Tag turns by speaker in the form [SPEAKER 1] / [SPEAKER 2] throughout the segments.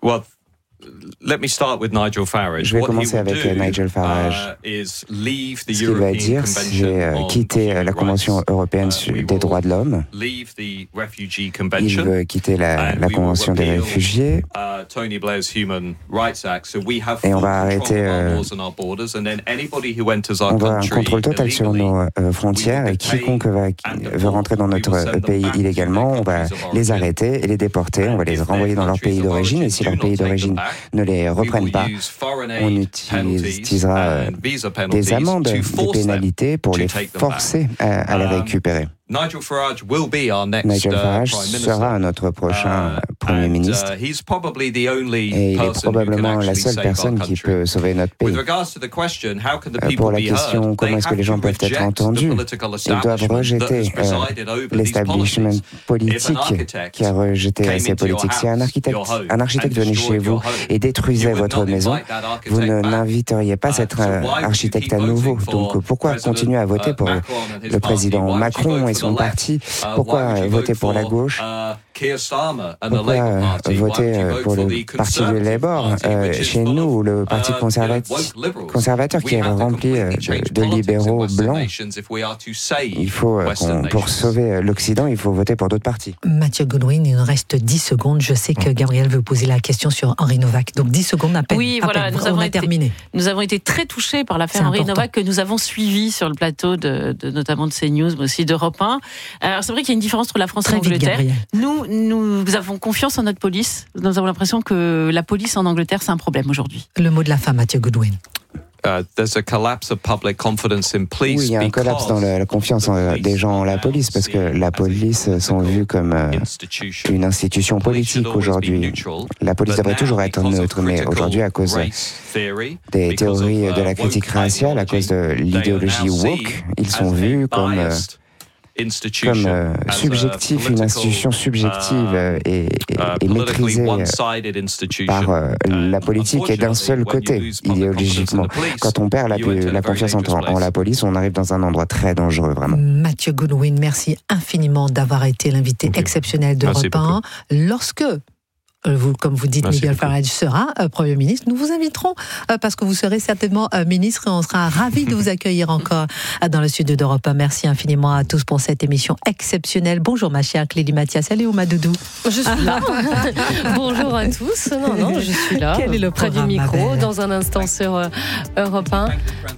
[SPEAKER 1] Well, let me start with Nigel Farage.
[SPEAKER 2] Je vais commencer avec Nigel Farage. Ce qu'il va dire, c'est quitter la Convention européenne des droits de l'homme. Il veut quitter la Convention des réfugiés. Et on va arrêter. On va un contrôle total sur nos frontières. Et quiconque veut rentrer dans notre pays illégalement, on va les arrêter et les déporter. On va les renvoyer dans leur pays d'origine. Et si leur pays d'origine ne les reprennent pas, on utilisera des amendes, des pénalités pour les forcer à les récupérer. Nigel Farage sera notre prochain Premier ministre et il est probablement la seule personne qui peut sauver notre pays. Pour la question comment est-ce que les gens peuvent être entendus, ils doivent rejeter l'establishment politique qui a rejeté ces politiques. Si un architecte venait chez vous et détruisait votre maison, vous n'inviteriez pas cet architecte à nouveau. Donc pourquoi continuer à voter pour le président Macron et son parti? Pourquoi voter pour la gauche? Pourquoi voter pour le parti de Labour chez nous, le parti conservateur qui est rempli de libéraux blancs? Il faut, pour sauver l'Occident, il faut voter pour d'autres partis.
[SPEAKER 3] Mathieu Goodwin, il nous reste 10 secondes. Je sais que Gabriel veut poser la question sur Henri Novak. Donc 10 secondes à peine.
[SPEAKER 4] Oui, voilà, terminé. Nous avons été très touchés par l'affaire Henri Novak que nous avons suivi sur le plateau notamment de CNews, mais aussi d'Europe 1. Alors c'est vrai qu'il y a une différence entre la France et l'Angleterre. Nous avons confiance en notre police. Nous avons l'impression que la police en Angleterre, c'est un problème aujourd'hui.
[SPEAKER 3] Le mot de la fin, Mathieu Goodwin.
[SPEAKER 2] Oui, il y a un collapse dans la confiance des gens en la police parce que la police sont vues comme une institution politique aujourd'hui. La police devrait toujours être neutre, mais aujourd'hui, à cause des théories de la critique raciale, à cause de l'idéologie woke, ils sont vus comme subjectif, une institution subjective et maîtrisée par la politique et d'un seul côté, idéologiquement. Quand on perd la confiance en la police, on arrive dans un endroit très dangereux, vraiment.
[SPEAKER 3] Mathieu Goodwin, merci infiniment d'avoir été l'invité exceptionnel d'Europe 1. Lorsque comme vous dites, Nigel Farage sera Premier ministre. Nous vous inviterons parce que vous serez certainement ministre et on sera ravis de vous accueillir encore dans le studio d'Europe 1. Merci infiniment à tous pour cette émission exceptionnelle. Bonjour ma chère Clélie Mathias. Salut ma doudou.
[SPEAKER 5] Je suis là. Bonjour à tous. Non, je suis là.
[SPEAKER 3] Quel est le
[SPEAKER 5] près du micro dans un instant sur Europe 1.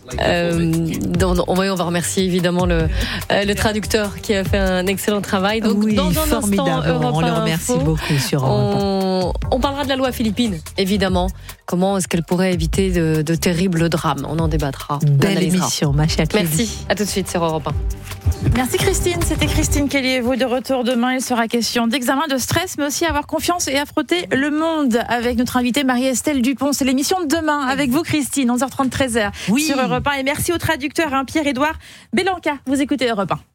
[SPEAKER 5] On va remercier évidemment le traducteur qui a fait un excellent travail.
[SPEAKER 3] Donc, dans un instant, Europe 1 on le remercie beaucoup sur Europe 1.
[SPEAKER 5] On parlera de la loi philippine, évidemment. Comment est-ce qu'elle pourrait éviter de terribles drames? On en débattra.
[SPEAKER 3] Belle émission, ma chère Clélie.
[SPEAKER 5] Merci, à tout de suite sur Europe 1.
[SPEAKER 6] Merci Christine, c'était Christine Kelly. Vous de retour demain, il sera question d'examen, de stress, mais aussi avoir confiance et affronter le monde avec notre invitée Marie-Estelle Dupont. C'est l'émission de demain avec vous Christine, 11h30, 13h sur Europe 1. Et merci au traducteur Pierre-Édouard Belanca. Vous écoutez Europe 1.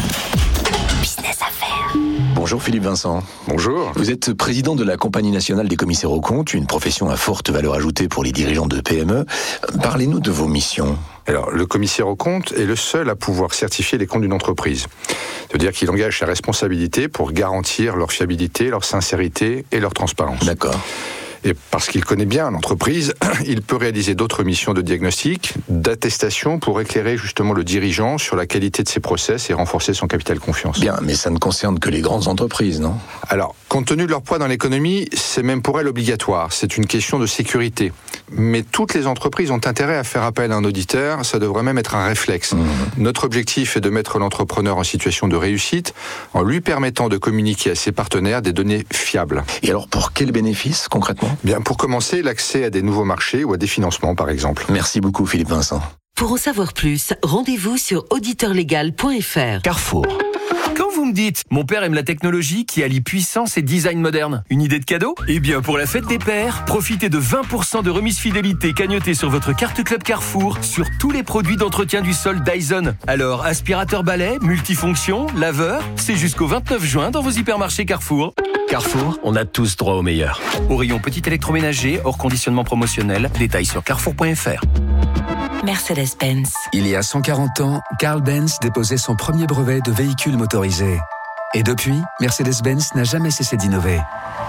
[SPEAKER 7] Business Affaires.
[SPEAKER 8] Bonjour Philippe Vincent.
[SPEAKER 7] Bonjour.
[SPEAKER 8] Vous êtes président de la Compagnie nationale des commissaires aux comptes, une profession à forte valeur ajoutée pour les dirigeants de PME. Parlez-nous de vos missions.
[SPEAKER 9] Alors, le commissaire aux comptes est le seul à pouvoir certifier les comptes d'une entreprise. C'est-à-dire qu'il engage sa responsabilité pour garantir leur fiabilité, leur sincérité et leur transparence.
[SPEAKER 8] D'accord.
[SPEAKER 9] Et parce qu'il connaît bien l'entreprise, il peut réaliser d'autres missions de diagnostic, d'attestation pour éclairer justement le dirigeant sur la qualité de ses process et renforcer son capital confiance.
[SPEAKER 8] Bien, mais ça ne concerne que les grandes entreprises, non ?
[SPEAKER 9] Alors, compte tenu de leur poids dans l'économie, c'est même pour elles obligatoire. C'est une question de sécurité. Mais toutes les entreprises ont intérêt à faire appel à un auditeur, ça devrait même être un réflexe. Notre objectif est de mettre l'entrepreneur en situation de réussite en lui permettant de communiquer à ses partenaires des données fiables.
[SPEAKER 8] Et alors, pour quels bénéfices, concrètement ?
[SPEAKER 9] Bien, pour commencer, l'accès à des nouveaux marchés ou à des financements, par exemple.
[SPEAKER 8] Merci beaucoup, Philippe Vincent.
[SPEAKER 10] Pour en savoir plus, rendez-vous sur auditeurlegal.fr.
[SPEAKER 11] Carrefour. Quand vous me dites « Mon père aime la technologie qui allie puissance et design moderne », une idée de cadeau ? Eh bien, pour la fête des pères, profitez de 20% de remise fidélité cagnotée sur votre carte Club Carrefour sur tous les produits d'entretien du sol Dyson. Alors, aspirateur balai, multifonction, laveur, c'est jusqu'au 29 juin dans vos hypermarchés Carrefour. Carrefour, on a tous droit au meilleur. Au rayon petit électroménager, hors conditionnement promotionnel, détails sur carrefour.fr.
[SPEAKER 10] Mercedes-Benz.
[SPEAKER 12] Il y a 140 ans, Carl Benz déposait son premier brevet de véhicule motorisé. Et depuis, Mercedes-Benz n'a jamais cessé d'innover.